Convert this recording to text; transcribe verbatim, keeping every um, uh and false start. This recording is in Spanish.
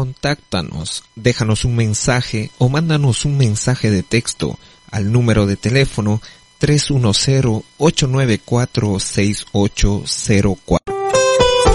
Contáctanos, déjanos un mensaje o mándanos un mensaje de texto al número de teléfono tres uno cero, ocho nueve cuatro, seis ocho cero cuatro.